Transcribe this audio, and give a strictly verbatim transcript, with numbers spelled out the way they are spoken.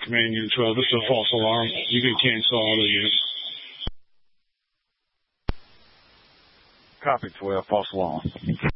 Command Unit twelve, this is a false alarm. You can cancel all the units. Copy twelve, false alarm.